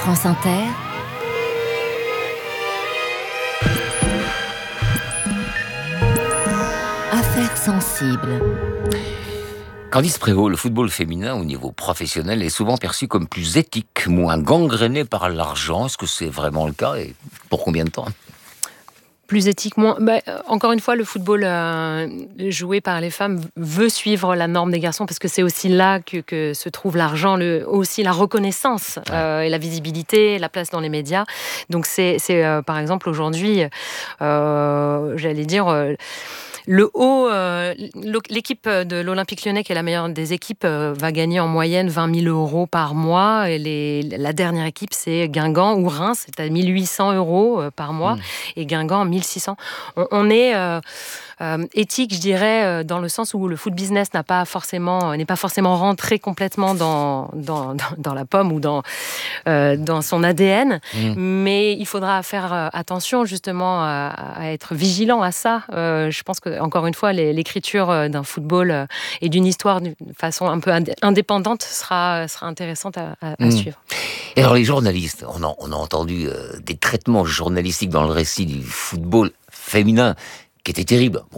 France Inter, Affaires sensibles. Candice Prévost, le football féminin au niveau professionnel est souvent perçu comme plus éthique, moins gangréné par l'argent. Est-ce que c'est vraiment le cas et pour combien de temps ? Plus éthiquement, encore une fois, le football joué par les femmes veut suivre la norme des garçons parce que c'est aussi là que se trouve l'argent, aussi la reconnaissance et la visibilité, la place dans les médias. Donc c'est par exemple aujourd'hui, j'allais dire... l'équipe de l'Olympique Lyonnais, qui est la meilleure des équipes, va gagner en moyenne 20 000 euros par mois. Et la dernière équipe, c'est Guingamp ou Reims, c'est à 1 800 euros par mois. Et Guingamp, 1 600. On est éthique, je dirais, dans le sens où le foot business n'est pas forcément rentré complètement dans la pomme ou dans son ADN. Mais il faudra faire attention justement à être vigilant à ça. Je pense que encore une fois, l'écriture d'un football et d'une histoire d'une façon un peu indépendante sera intéressante à suivre. Et alors les journalistes, on a entendu des traitements journalistiques dans le récit du football féminin qui étaient terribles. Bon,